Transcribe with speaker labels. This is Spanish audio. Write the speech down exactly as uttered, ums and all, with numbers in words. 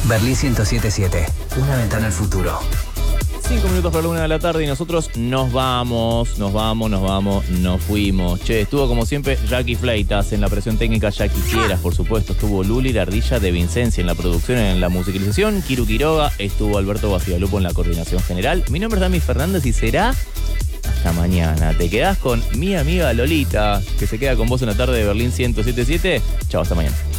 Speaker 1: Berlín ciento siete siete, una ventana al futuro.
Speaker 2: Cinco minutos para la una de la tarde y nosotros nos vamos, nos vamos, nos vamos, nos fuimos. Che, estuvo como siempre Jackie Fleitas en la presión técnica, ya quisieras, por supuesto. Estuvo Luli la Ardilla de Vincencia en la producción, en la musicalización. Kiru Quiroga, estuvo Alberto Bacigalupo en la coordinación general. Mi nombre es Dami Fernández y será hasta mañana. Te quedás con mi amiga Lolita, que se queda con vos en la tarde de Berlín ciento siete siete. Chao, hasta mañana.